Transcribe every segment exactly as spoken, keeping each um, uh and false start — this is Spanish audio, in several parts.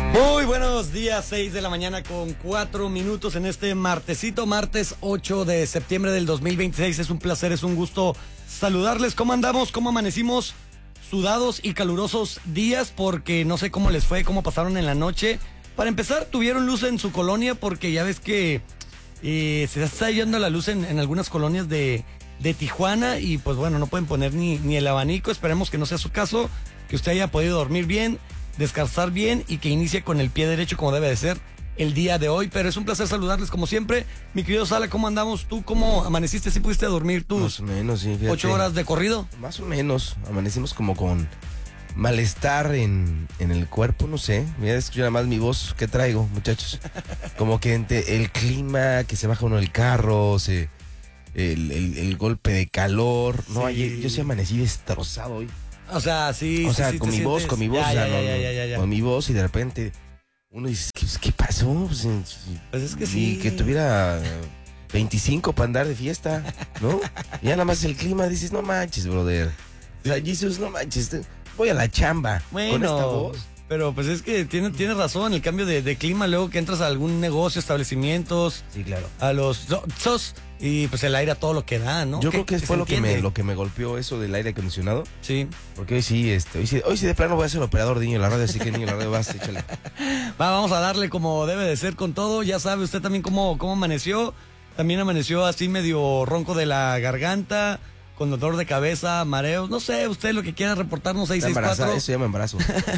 Muy buenos días, seis de la mañana con cuatro minutos en este martesito, martes ocho de septiembre del dos mil veintiséis. Es un placer, es un gusto saludarles. ¿Cómo andamos? ¿Cómo amanecimos? Sudados y calurosos días, porque no sé cómo les fue, cómo pasaron en la noche. Para empezar, tuvieron luz en su colonia, porque ya ves que eh, se está yendo la luz en, en algunas colonias de, de Tijuana y pues bueno, no pueden poner ni, ni el abanico. Esperemos que no sea su caso, que usted haya podido dormir bien, descansar bien y que inicie con el pie derecho como debe de ser el día de hoy. Pero es un placer saludarles como siempre. Mi querido Sala, ¿cómo andamos? ¿Tú cómo amaneciste? ¿Sí pudiste dormir tus Más o menos, sí, fíjate. ocho horas de corrido? Más o menos, amanecimos como con malestar en, en el cuerpo, no sé. Mira, escucha nada más mi voz que traigo, muchachos. Como que entre el clima, que se baja uno del carro, se, el, el, el golpe de calor. No, Sí. ayer yo sí amanecí destrozado hoy. O sea, sí. O sí, sea, sí, con te mi voz, sientes- con mi voz, Ya, o sea, ya, no, ya, no, ya, ya, ya. con mi voz, y de repente uno dice, ¿qué, qué pasó? Pues, eh, Pues es que ni sí. que tuviera veinticinco para andar de fiesta, ¿no? Y ya nada más el clima, dices, no manches, brother. O sea, Jesus, no manches, te- voy a la chamba Bueno, con esta voz. pero pues es que tiene, tiene razón, el cambio de, de clima, luego que entras a algún negocio, establecimientos, Sí, claro. a los sos y pues el aire a todo lo que da, ¿no? Yo creo que se fue lo que, me, entiende. lo que me golpeó eso del aire acondicionado. Sí. Porque hoy sí, este, hoy sí, hoy sí de plano voy a ser operador de Niño de la Radio, así que Niño de la Radio, vas, échale. Va, vamos a darle como debe de ser con todo. Ya sabe usted también cómo, cómo amaneció. También amaneció así medio ronco de la garganta, con dolor de cabeza, mareos. No sé, usted lo que quiera reportarnos, seis Está seis embarazada, cuatro, eso ya me embarazo.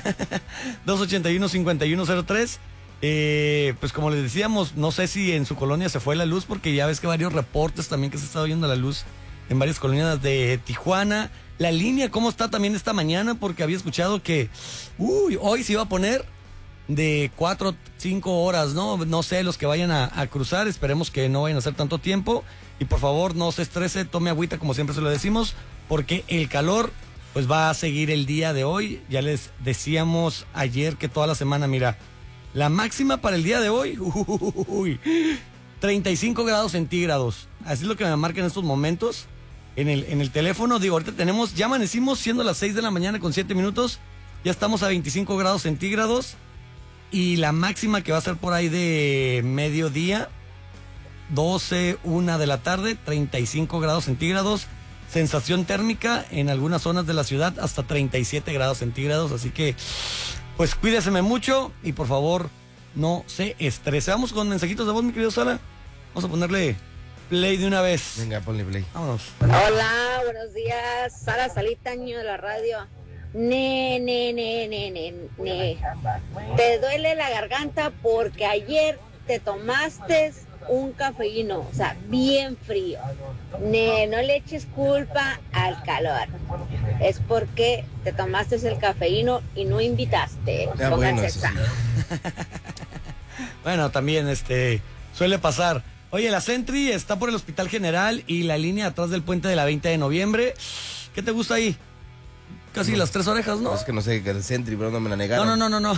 dos ochenta y uno, cincuenta y uno cero tres. Eh, pues como les decíamos, no sé si en su colonia se fue la luz, porque ya ves que varios reportes también que se está oyendo la luz en varias colonias de Tijuana. La línea, ¿cómo está también esta mañana? Porque había escuchado que uy, hoy se iba a poner de cuatro, cinco horas, ¿no? No sé, los que vayan a, a cruzar, esperemos que no vayan a hacer tanto tiempo. Y por favor, no se estrese, tome agüita como siempre se lo decimos, porque el calor pues va a seguir el día de hoy. Ya les decíamos ayer que toda la semana, mira, la máxima para el día de hoy, uy, treinta y cinco grados centígrados. Así es lo que me marca en estos momentos en el, en el teléfono. Digo, ahorita tenemos, ya amanecimos siendo las seis de la mañana con siete minutos. Ya estamos a veinticinco grados centígrados. Y la máxima que va a ser por ahí de mediodía, doce, una de la tarde, treinta y cinco grados centígrados. Sensación térmica en algunas zonas de la ciudad hasta treinta y siete grados centígrados. Así que, pues cuídeseme mucho y por favor no se estrese. Vamos con mensajitos de voz, mi querido Sala. Vamos a ponerle play de una vez. Venga, ponle play. Vámonos. Hola, buenos días. Sara Salita, niño de la radio. Ne, ne, ne, ne, ne, ne. Te duele la garganta porque ayer te tomaste un cafeíno, o sea, bien frío. Ne, no le eches culpa al calor. Es porque te tomaste el cafeíno y no invitaste. Ya, Pónganse bueno, eso sí. sanos. Bueno, también este suele pasar. Oye, la Sentry está por el Hospital General y la línea atrás del puente de la veinte de noviembre. ¿Qué te gusta ahí? Casi No. las tres orejas, ¿no? No, es que no sé, que el Sentry, pero no me la No, negaron. no, no, no, no.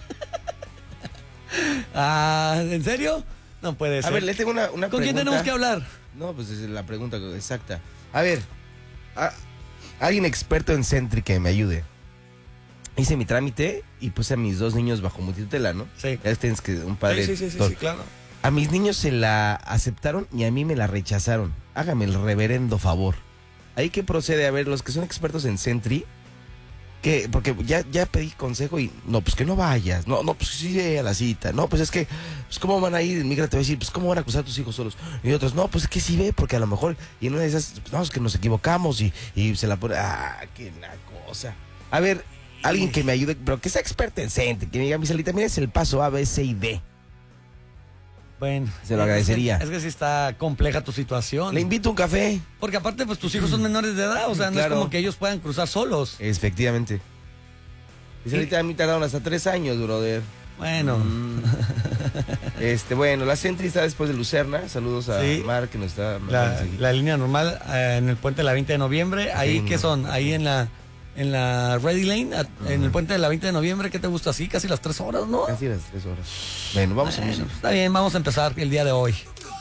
Ah, ¿en serio? No puede A ser. ver, le tengo una, una ¿Con quién pregunta. tenemos que hablar? No, pues es la pregunta exacta. A ver, a- alguien experto en Sentry que me ayude. Hice mi trámite y puse a mis dos niños bajo mi tutela, ¿no? Sí. Ya tienes que un padre. Sí, sí, sí, sí, tutor. sí, claro. A mis niños se la aceptaron y a mí me la rechazaron. Hágame el reverendo favor. Ahí que procede, a ver, los que son expertos en Sentry, que, porque ya, ya pedí consejo y, no, pues que no vayas, no, no, pues sí ve a la cita, no, pues es que, pues cómo van a ir, migra te va a decir, pues cómo van a cruzar tus hijos solos, y otros, no, pues es que sí ve, porque a lo mejor, y en una de esas, no, es que nos equivocamos y, y se la pone, ah, qué la cosa. A ver, alguien que me ayude, pero que sea experto en Sentry, que me diga, mi salita, mira, es el paso A, B, C y D. Bueno. Se lo agradecería. Es que, es que sí está compleja tu situación. Le invito un café. Porque aparte, pues tus hijos son menores de edad, o sea, no Claro. es como que ellos puedan cruzar solos. Efectivamente. Y ahorita a mí tardaron hasta tres años, brother. Bueno. Mm. Este, bueno, la Sentry está después de Lucerna. Saludos a Sí. Mar que nos está mandando La, mensaje. la línea normal eh, en el puente de la veinte de noviembre. Ahí, Sí, ¿qué no. son? Ahí en la en la Ready Lane, a- en el puente de la veinte de noviembre. ¿Qué te gusta así? Casi las tres horas, ¿no? Casi las tres horas. Bueno, vamos a Bueno, música. está bien, vamos a empezar el día de hoy.